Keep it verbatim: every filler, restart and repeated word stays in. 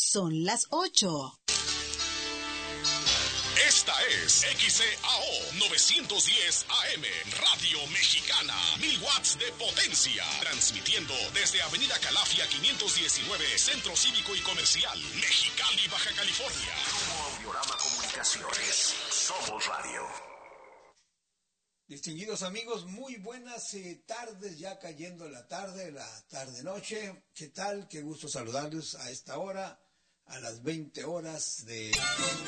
Son las ocho. Esta es X C A O novecientos diez A M, Radio Mexicana, mil watts de potencia, transmitiendo desde Avenida Calafia quinientos diecinueve, Centro Cívico y Comercial, Mexicali, Baja California. Como Audiorama Comunicaciones, somos radio. Distinguidos amigos, muy buenas eh, tardes, ya cayendo la tarde, la tarde-noche. ¿Qué tal? Qué gusto saludarlos a esta hora, a las veinte horas de